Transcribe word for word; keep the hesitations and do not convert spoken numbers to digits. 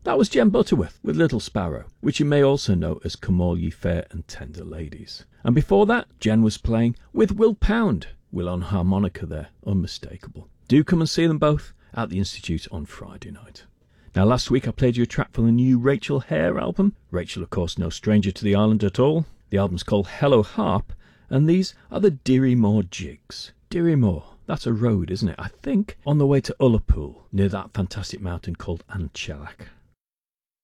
That was Jem Butterworth with Little Sparrow, which you may also know as Come All Ye Fair and Tender Ladies. And before that, Jen was playing with Will Pound. Will on harmonica there, unmistakable. Do come and see them both at the Institute on Friday night. Now, last week I played you a track from the new Rachel Hare album. Rachel, of course, no stranger to the island at all. The album's called Hello Harp, and these are the Dirry-Moor Jigs. Dirry-Moor, that's a road, isn't it? I think on the way to Ullapool, near that fantastic mountain called Anchelac.